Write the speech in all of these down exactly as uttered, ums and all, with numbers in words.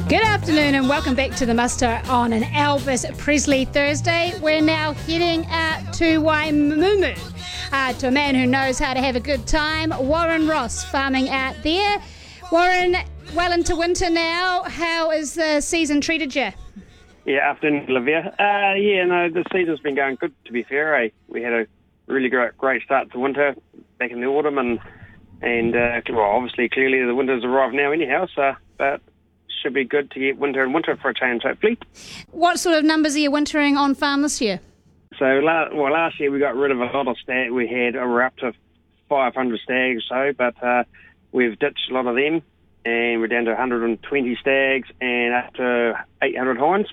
Good afternoon and welcome back to the Muster on an Elvis Presley Thursday. We're now heading out to Waimumu, uh, to a man who knows how to have a good time, Warren Ross, farming out there. Warren, well into winter now. How has the season treated you? Yeah, afternoon, Olivia. Uh, yeah, no, the season's been going good, to be fair. Eh? We had a really great, great start to winter back in the autumn, and, and uh, well, obviously, clearly the winter's arrived now anyhow, so, but should be good to get winter and winter for a change, hopefully. What sort of numbers are you wintering on farm this year? So, la- well, last year we got rid of a lot of stag. We had, uh, we're up to five hundred stags or so, but uh, we've ditched a lot of them, and we're down to one hundred twenty stags and up to eight hundred hinds.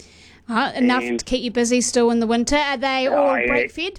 Oh, enough and, to keep you busy still in the winter. Are they all oh, yeah. break fed?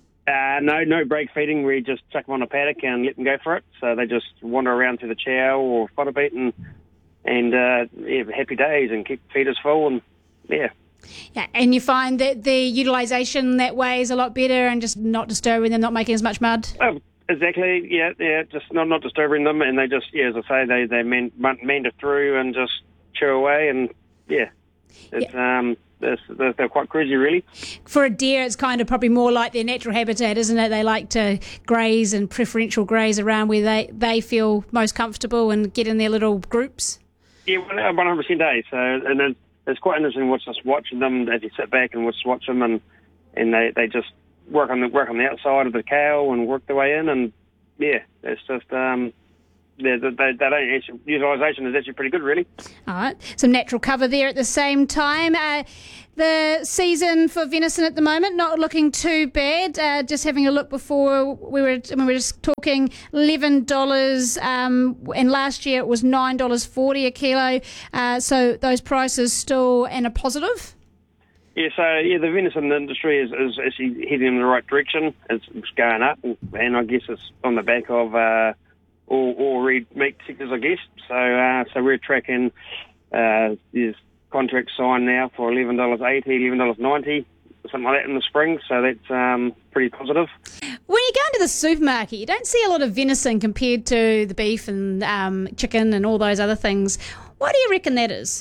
Uh, no, no break feeding. We just chuck them on a paddock and let them go for it. So they just wander around through the chow or fodder beat and and uh, yeah, happy days and keep feeders full and yeah. Yeah, and you find that the utilisation that way is a lot better and just not disturbing them, not making as much mud. Oh, exactly. Yeah, yeah. Just not not disturbing them, and they just yeah, as I say, they they meander through and just chew away and yeah, it's yeah. um. They're, they're quite crazy, really. For a deer, it's kind of probably more like their natural habitat, isn't it? They like to graze and preferential graze around where they, they feel most comfortable and get in their little groups. Yeah, one hundred percent. Eh? So, and then it's quite interesting watch just watching them as you sit back and just watch them, and and they, they just work on the work on the outside of the cow and work their way in, and yeah, it's just um. They, they, they don't actually, utilisation is actually pretty good, really. All right. Some natural cover there at the same time. Uh, the season for venison at the moment, not looking too bad. Uh, just having a look before, we were we were just talking eleven dollars, um, and last year it was nine dollars forty a kilo. Uh, so those prices still in a positive? Yeah, so yeah, the venison industry is, is actually heading in the right direction. It's, it's going up, and I guess it's on the back of... Uh, Or, or read meat sectors, I guess. So, uh, so we're tracking. Uh, there's contracts signed now for eleven dollars eighty, eleven dollars ninety, something like that in the spring. So that's um, pretty positive. When you go into the supermarket, you don't see a lot of venison compared to the beef and um, chicken and all those other things. Why do you reckon that is?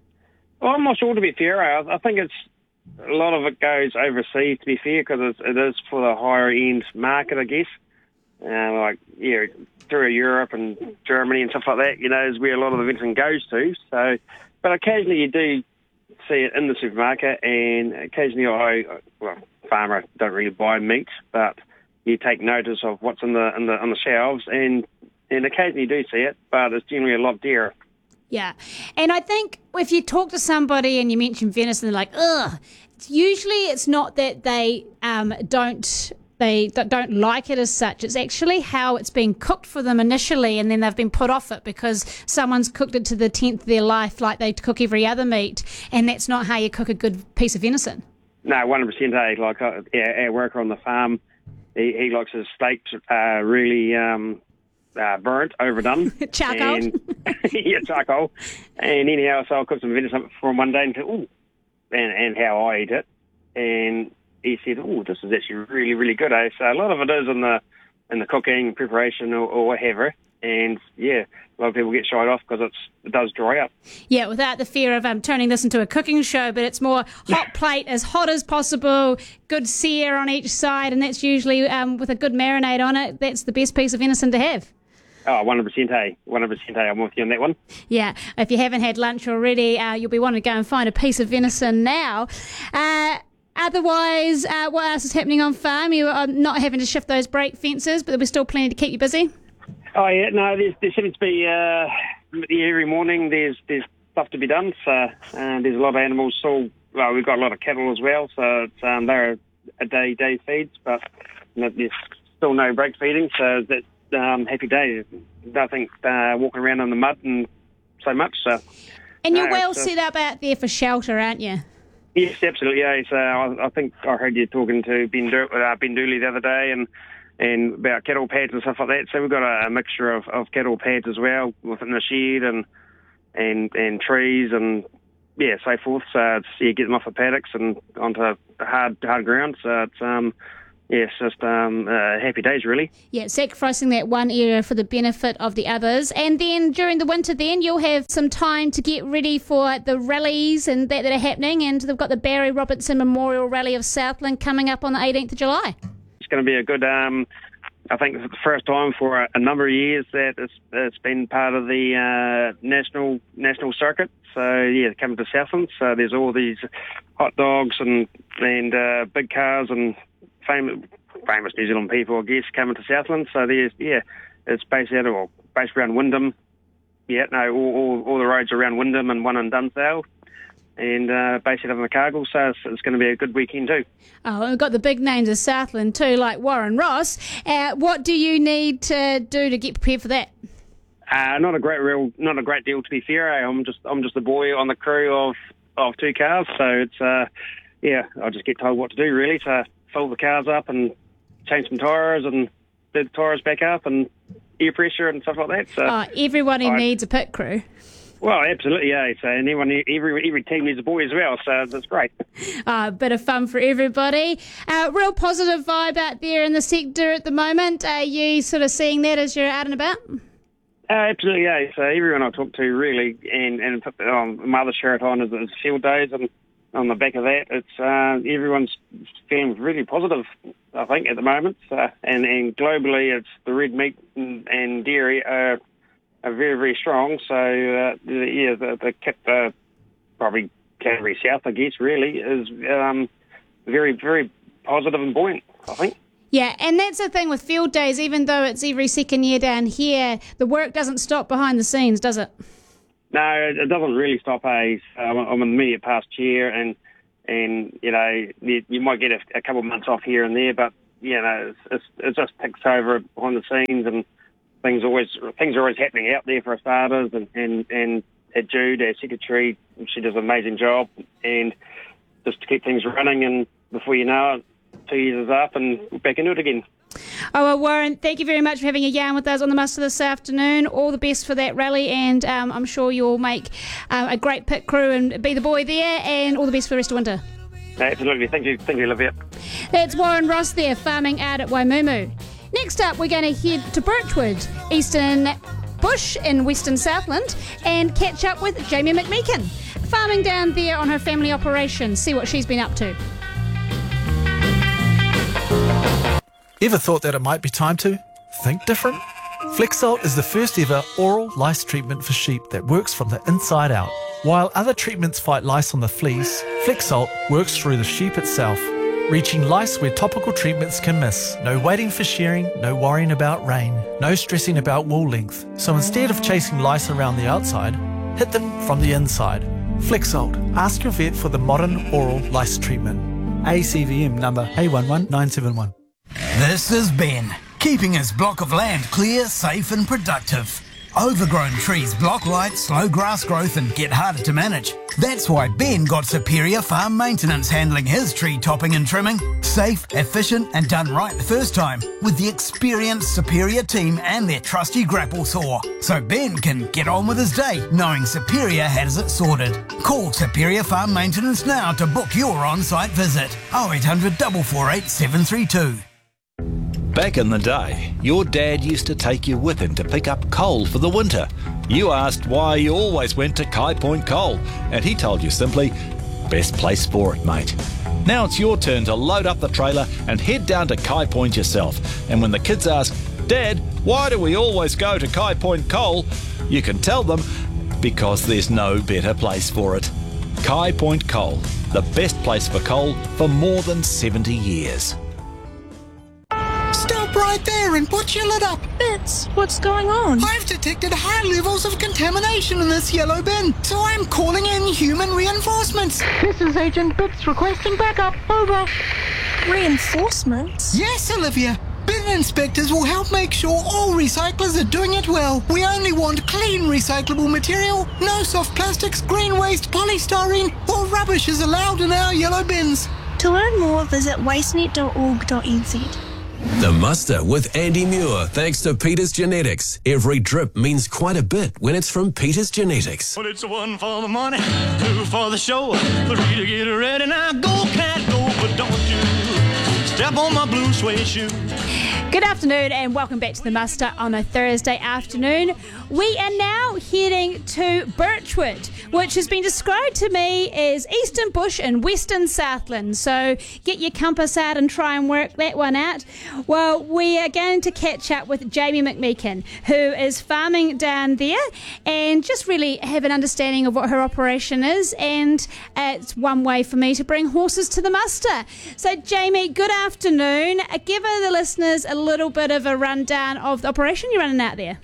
Well, I'm not sure, to be fair. I, I think it's a lot of it goes overseas, to be fair, because it is for the higher end market, I guess. Uh, like yeah. through Europe and Germany and stuff like that, you know, is where a lot of the venison goes to. So, but occasionally you do see it in the supermarket, and occasionally I, well, farmer don't really buy meat, but you take notice of what's in the in the on the shelves, and and occasionally you do see it, but it's generally a lot dearer. Yeah, and I think if you talk to somebody and you mention venison, they're like, ugh. Usually it's not that they um, don't. They don't like it as such. It's actually how it's been cooked for them initially, and then they've been put off it because someone's cooked it to the tenth of their life like they cook every other meat, and that's not how you cook a good piece of venison. No, one hundred percent. Eh? Like uh, our, our worker on the farm, he, he likes his steaks uh, really um, uh, burnt, overdone. Charcoal. And, yeah, charcoal. And anyhow, so I'll cook some venison for him one day and say, ooh, and, and how I eat it. And he said, oh, this is actually really, really good, eh? So a lot of it is in the in the cooking, preparation, or, or whatever. And, yeah, a lot of people get shied off because it's it does dry up. Yeah, without the fear of um, turning this into a cooking show, but it's more hot plate, as hot as possible, good sear on each side, and that's usually um, with a good marinade on it. That's the best piece of venison to have. Oh, one hundred percent, hey. one hundred percent, hey. I'm with you on that one. Yeah, if you haven't had lunch already, uh, you'll be wanting to go and find a piece of venison now. Uh Otherwise, uh, what else is happening on farm? You are not having to shift those brake fences, but there's still plenty to keep you busy? Oh, yeah, no, there's, there seems to be, uh, every morning there's there's stuff to be done. So uh, there's a lot of animals still, well, we've got a lot of cattle as well, so it's, um, they're a day day feeds, but you know, there's still no brake feeding, so that um, happy day. Nothing uh, walking around in the mud and so much. So. And you're no, well so, set up out there for shelter, aren't you? Yes, absolutely. Yeah. So I, I think I heard you talking to Ben, du- uh, Ben Dooley the other day, and and about cattle pads and stuff like that. So we've got a, a mixture of, of cattle pads as well within the shed, and and and trees and yeah, so forth. So it's, you get them off the paddocks and onto hard hard ground. So it's um yeah, it's just um, uh, happy days, really. Yeah, sacrificing that one area for the benefit of the others. And then during the winter then, you'll have some time to get ready for the rallies and that that are happening. And they've got the Barry Robertson Memorial Rally of Southland coming up on the eighteenth of July. It's going to be a good, um, I think it's the first time for a, a number of years that it's, it's been part of the uh, national national circuit. So, yeah, coming to Southland. So there's all these hot dogs and, and uh, big cars and famous, famous New Zealand people, I guess, coming to Southland. So there's, yeah, it's based out of, well, based around Wyndham. Yeah, no, all, all, all the roads around Wyndham and one in Dunsdale, and uh, based out of Invercargill. So it's, it's going to be a good weekend too. Oh, and we've got the big names of Southland too, like Warren Ross. Uh, what do you need to do to get prepared for that? Uh, not a great, real, not a great deal to be fair. Eh? I'm just, I'm just a boy on the crew of, of two cars. So it's, uh, yeah, I just get told what to do really to fill the cars up and change some tyres and do the tyres back up and air pressure and stuff like that. So oh, everybody I, needs a pit crew. Well, absolutely, yeah. So and everyone, every every team needs a boy as well. So that's great. A uh, bit of fun for everybody. Uh, real positive vibe out there in the sector at the moment. Are you sort of seeing that as you're out and about? Uh, absolutely, yeah. So everyone I talk to really, and and um, Mother Sheraton is, is field days, and on the back of that, it's uh, everyone's feeling really positive, I think, at the moment. So, and, and globally, it's the red meat and, and dairy are, are very, very strong. So, uh, the, yeah, the, the kit, uh, probably Canterbury South, I guess, really, is um, very, very positive and buoyant, I think. Yeah, and that's the thing with field days, even though it's every second year down here, the work doesn't stop behind the scenes, does it? No, it doesn't really stop. Eh? I'm an immediate past year, and and you know you, you might get a, a couple of months off here and there, but you know it's, it's, it just ticks over behind the scenes, and things always things are always happening out there for starters. And and and at Jude, our secretary, she does an amazing job, and just to keep things running. And before you know it, two years is up, and we're back into it again. Oh, well, Warren, thank you very much for having a yarn with us on the muster this afternoon. All the best for that rally, and um, I'm sure you'll make um, a great pit crew and be the boy there, and all the best for the rest of winter. Absolutely. Thank you. Thank you, Olivia. That's Warren Ross there, farming out at Waimumu. Next up, we're going to head to Birchwood, Eastern Bush in Western Southland, and catch up with Jamie McMeekin, farming down there on her family operation, see what she's been up to. Ever thought that it might be time to think different? Flexalt is the first ever oral lice treatment for sheep that works from the inside out. While other treatments fight lice on the fleece, Flexalt works through the sheep itself, reaching lice where topical treatments can miss. No waiting for shearing, no worrying about rain, no stressing about wool length. So instead of chasing lice around the outside, hit them from the inside. Flexalt. Ask your vet for the modern oral lice treatment. A C V M number A one one nine seven one. This is Ben, keeping his block of land clear, safe and productive. Overgrown trees block light, slow grass growth and get harder to manage. That's why Ben got Superior Farm Maintenance handling his tree topping and trimming. Safe, efficient and done right the first time with the experienced Superior team and their trusty grapple saw. So Ben can get on with his day knowing Superior has it sorted. Call Superior Farm Maintenance now to book your on-site visit. oh eight hundred, four four eight, seven three two. Back in the day, your dad used to take you with him to pick up coal for the winter. You asked why you always went to Kai Point Coal, and he told you simply, best place for it, mate. Now it's your turn to load up the trailer and head down to Kai Point yourself. And when the kids ask, Dad, why do we always go to Kai Point Coal? You can tell them, because there's no better place for it. Kai Point Coal, the best place for coal for more than seventy years. Stop right there and put your lid up. Bits, what's going on? I've detected high levels of contamination in this yellow bin, so I'm calling in human reinforcements. This is Agent Bits requesting backup. Over. Reinforcements? Yes, Olivia. Bin inspectors will help make sure all recyclers are doing it well. We only want clean recyclable material. No soft plastics, green waste, polystyrene, or rubbish is allowed in our yellow bins. To learn more, visit wastenet dot org dot n z. The Muster with Andy Muir, thanks to Peters Genetics. Every drip means quite a bit when it's from Peters Genetics. Well, it's one for the money, two for the show, three to get ready. Now go, cat, go, but don't you step on my blue suede shoe. Good afternoon and welcome back to the Muster on a Thursday afternoon. We are now heading to Birchwood, which has been described to me as Eastern Bush and Western Southland. So get your compass out and try and work that one out. Well, we are going to catch up with Jamie McMeekin, who is farming down there, and just really have an understanding of what her operation is. And uh, it's one way for me to bring horses to the muster. So Jamie, good afternoon. Uh, give the listeners a little bit of a rundown of the operation you're running out there.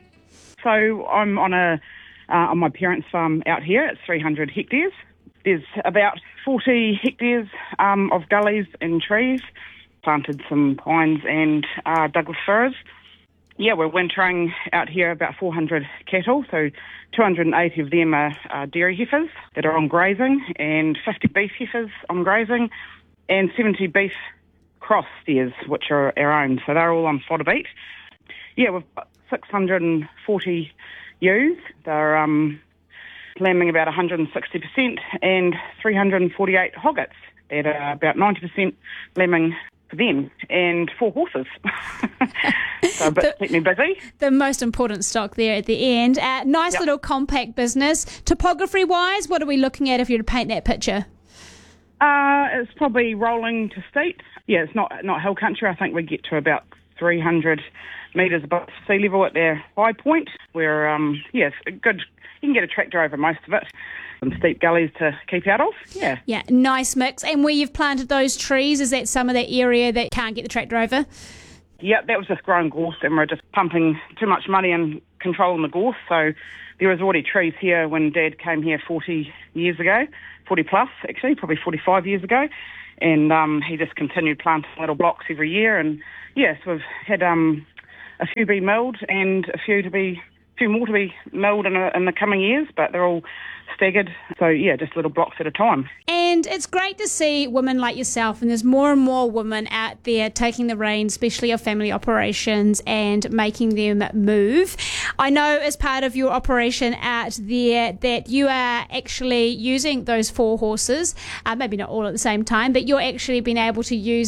So I'm on a uh, on my parents' farm out here. It's three hundred hectares. There's about forty hectares um, of gullies and trees. Planted some pines and uh, Douglas firs. Yeah, we're wintering out here about four hundred cattle. So two hundred eighty of them are uh, dairy heifers that are on grazing, and fifty beef heifers on grazing, and seventy beef cross steers, which are our own. So they're all on fodder beat. Yeah, we've got six hundred forty ewes. They're um, lambing about one hundred sixty percent, and three hundred forty-eight hoggets that are about ninety percent lambing for them, and four horses. So a bit to keep me busy. The most important stock there at the end. Uh, nice yep. little compact business. Topography-wise, what are we looking at if you were to paint that picture? Uh, it's probably rolling to steep. Yeah, it's not not hill country. I think we get to about three hundred metres above sea level at their high point, where, um, yeah, it's good. You can get a tractor over most of it. Some steep gullies to keep out of. Yeah. Yeah, nice mix. And where you've planted those trees, is that some of that area that can't get the tractor over? Yeah, that was just growing gorse, and we're just pumping too much money and controlling the gorse. So there was already trees here when Dad came here forty years ago, forty plus actually, probably forty-five years ago. And um, he just continued planting little blocks every year. And yes, yeah, so we've had um, a few be milled and a few to be, a few more to be milled in, a, in the coming years, but they're all staggered. So yeah, just little blocks at a time. And it's great to see women like yourself, and there's more and more women out there taking the reins, especially of family operations, and making them move. I know as part of your operation out there that you are actually using those four horses, uh, maybe not all at the same time, but you're actually being able to use